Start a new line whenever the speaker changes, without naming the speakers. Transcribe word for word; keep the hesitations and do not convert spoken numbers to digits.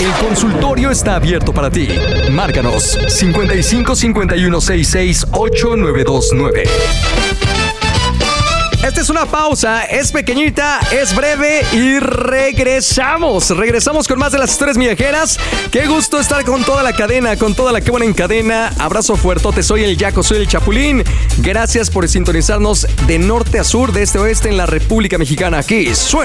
El consultorio está abierto para ti. Márcanos cincuenta y cinco cincuenta y uno sesenta y seis ochenta y nueve veintinueve. Esta es una pausa, es pequeñita, es breve y regresamos. Regresamos con más de las historias migajeras. Qué gusto estar con toda la cadena, con toda la que buena en cadena. Abrazo fuertote, soy el Yaco, soy el Chapulín. Gracias por sintonizarnos de norte a sur, de este a oeste en la República Mexicana. Aquí suena